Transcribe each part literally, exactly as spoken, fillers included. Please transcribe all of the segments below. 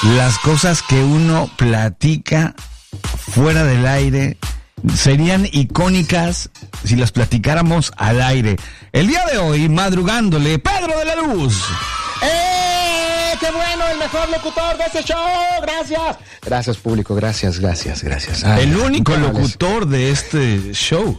las cosas que uno platica fuera del aire serían icónicas si las platicáramos al aire. El día de hoy, madrugándole, Pedro de la Luz. ¡Eh! ¡Qué bueno! El mejor locutor de este show. Gracias. Gracias, público. Gracias, gracias, gracias. Ay, el único locutor de este show.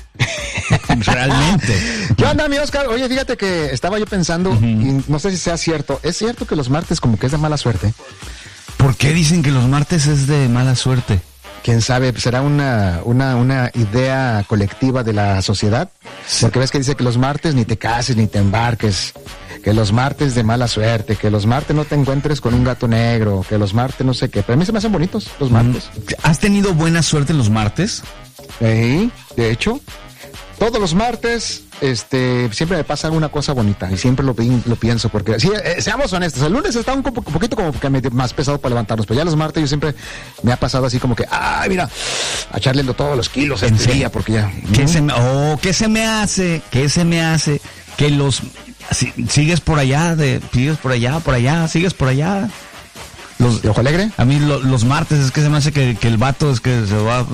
Realmente. ¿Qué onda, mi Oscar? Oye, fíjate que estaba yo pensando, uh-huh. y no sé si sea cierto. ¿Es cierto que los martes como que es de mala suerte? ¿Por qué dicen que los martes es de mala suerte? ¿Quién sabe? ¿Será una, una, una idea colectiva de la sociedad? Porque ves que dice que los martes ni te cases ni te embarques, que los martes de mala suerte, que los martes no te encuentres con un gato negro, que los martes no sé qué. Pero a mí se me hacen bonitos los martes. ¿Has tenido buena suerte los martes? Sí, de hecho, todos los martes este, siempre me pasa alguna cosa bonita y siempre lo, lo pienso porque, sí, eh, seamos honestos, el lunes está un, un poquito como que más pesado para levantarnos, pero ya los martes yo siempre me ha pasado así como que, ay, mira, a echarle todos los kilos en día porque ya. ¿Qué, ¿Mm? se me, oh, ¿Qué se me hace? ¿Qué se me hace? Que los, si, sigues por allá, de, sigues por allá, por allá, sigues por allá. Los, ¿De Ojo Alegre? A mí lo, los martes es que se me hace que, que el vato es que se va.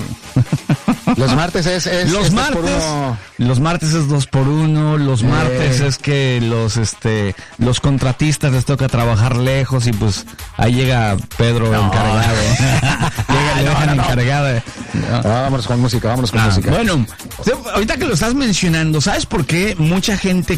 Los martes es, es los es martes dos por uno. Los martes es dos por uno. Los eh. martes es que los este los contratistas les toca trabajar lejos y pues ahí llega Pedro no. encargado. llega le dejan no, no, no. encargado. No. Vámonos con música, vámonos con ah, música. Bueno, ahorita que lo estás mencionando, ¿sabes por qué mucha gente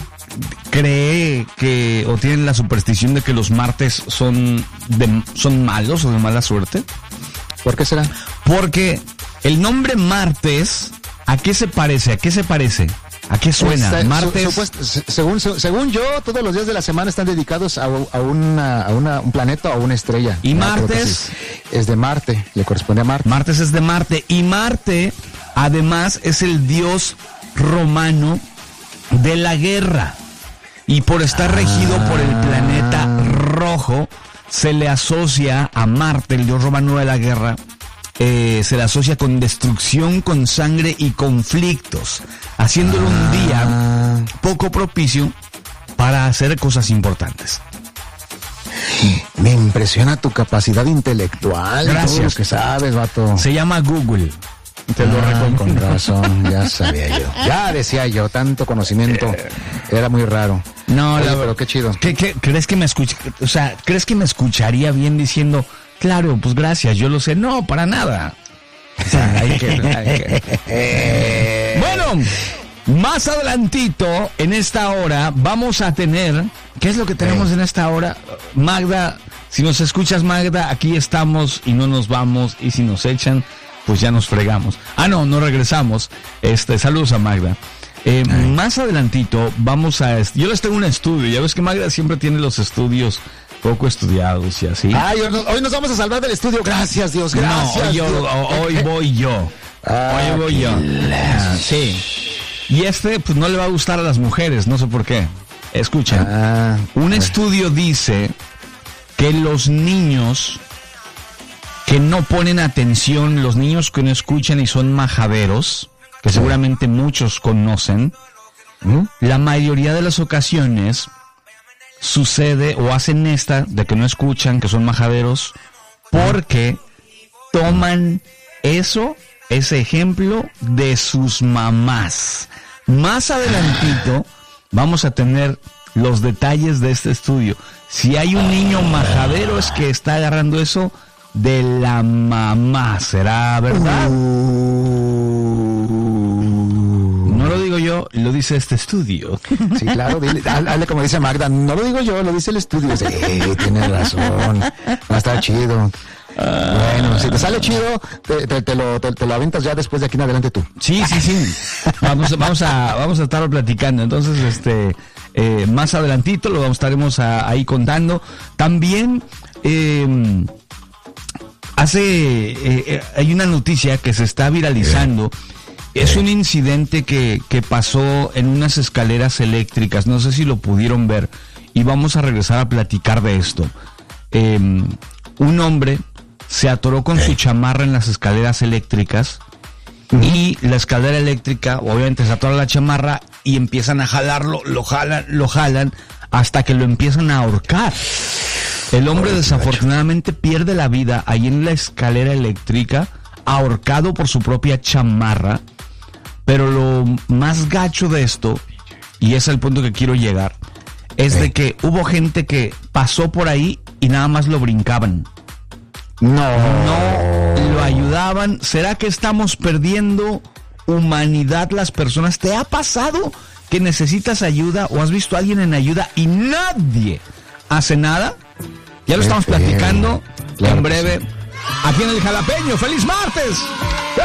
cree que o tienen la superstición de que los martes son de, son malos o de mala suerte? ¿Por qué será? Porque el nombre martes, ¿a qué se parece? ¿A qué se parece? ¿A qué suena? Pues, martes. Su, su, según, según yo, todos los días de la semana están dedicados a, a, una, a una, un planeta o a una estrella. ¿Y martes? Es de Marte, le corresponde a Marte. Martes es de Marte. Y Marte, además, es el dios romano de la guerra. Y por estar ah. regido por el planeta rojo, se le asocia a Marte, el dios romano de la guerra, eh, se le asocia con destrucción, con sangre y conflictos, haciéndolo ah. un día poco propicio para hacer cosas importantes. Me impresiona tu capacidad intelectual. Gracias. Todo lo que sabes, vato. Se llama Google. Te lo ah, recuerdo. Con razón, ya sabía yo. Ya decía yo, tanto conocimiento era muy raro. No, Oye, la, pero qué chido. ¿Qué, qué, ¿Crees que me escuch, o sea, crees que me escucharía bien diciendo, claro, pues gracias, yo lo sé? No, para nada. O sea, hay que, hay que... Bueno, más adelantito, en esta hora, vamos a tener, ¿qué es lo que tenemos eh. en esta hora? Magda, si nos escuchas, Magda, aquí estamos y no nos vamos, y si nos echan, pues ya nos fregamos. Ah, no, no regresamos. Este, saludos a Magda. Eh, más adelantito vamos a... Yo les tengo un estudio. Ya ves que Magda siempre tiene los estudios poco estudiados y así. Ay, hoy nos vamos a salvar del estudio. Gracias, Dios. Gracias. No, hoy, yo, Dios. hoy voy yo. Ah, hoy voy yo. Ah, sí. Y este, pues no le va a gustar a las mujeres. No sé por qué. Escuchen. Ah, un estudio dice que los niños que no ponen atención, los niños que no escuchan y son majaderos, que seguramente muchos conocen, ¿Mm? la mayoría de las ocasiones sucede o hacen esta de que no escuchan, que son majaderos, porque toman eso, ese ejemplo de sus mamás. Más adelantito vamos a tener los detalles de este estudio. Si hay un niño majadero es que está agarrando eso de la mamá, ¿será verdad? Uh, no lo digo yo, lo dice este estudio. Sí, claro, dile, dale como dice Magda, no lo digo yo, lo dice el estudio. Sí, tienes razón, va a estar chido. Ah. Bueno, si te sale chido, te, te, te, lo, te, te lo aventas ya después de aquí en adelante tú. Sí, sí, sí. Vamos, vamos a, vamos a estarlo platicando. Entonces, este, eh, más adelantito lo estaremos a, ahí contando. También, eh, Hace, eh, hay una noticia que se está viralizando. Es un incidente que, que pasó en unas escaleras eléctricas. No sé si lo pudieron ver. Y vamos a regresar a platicar de esto. Eh, un hombre se atoró con su chamarra en las escaleras eléctricas. Uh-huh. Y la escalera eléctrica, obviamente, se atora la chamarra y empiezan a jalarlo, lo jalan, lo jalan, hasta que lo empiezan a ahorcar. El hombre desafortunadamente pierde la vida ahí en la escalera eléctrica, ahorcado por su propia chamarra. Pero lo más gacho de esto, y es el punto que quiero llegar, es de que hubo gente que pasó por ahí y nada más lo brincaban. No. No lo ayudaban. ¿Será que estamos perdiendo humanidad las personas? ¿Te ha pasado que necesitas ayuda o has visto a alguien en ayuda y nadie hace nada? Ya lo estamos platicando en breve aquí en el Jalapeño. ¡Feliz martes!